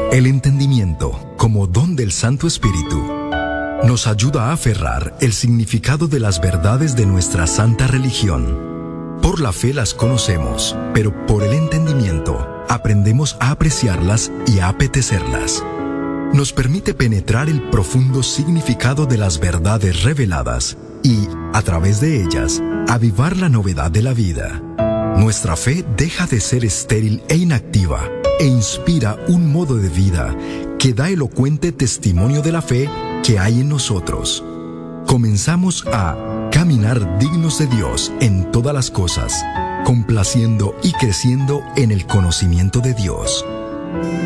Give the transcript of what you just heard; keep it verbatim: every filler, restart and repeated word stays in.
El entendimiento, como don del Santo Espíritu, nos ayuda a aferrar el significado de las verdades de nuestra santa religión. Por la fe las conocemos, pero por el entendimiento aprendemos a apreciarlas y a apetecerlas. Nos permite penetrar el profundo significado de las verdades reveladas y, a través de ellas, avivar la novedad de la vida. Nuestra fe deja de ser estéril e inactiva e inspira un modo de vida que da elocuente testimonio de la fe que hay en nosotros. Comenzamos a caminar dignos de Dios en todas las cosas, complaciendo y creciendo en el conocimiento de Dios.